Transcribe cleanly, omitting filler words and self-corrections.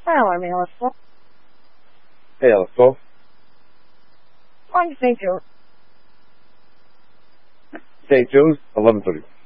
Alarm, Alice. Hey, Alice, 12. On St. Joe. St. Joe's, 11:30.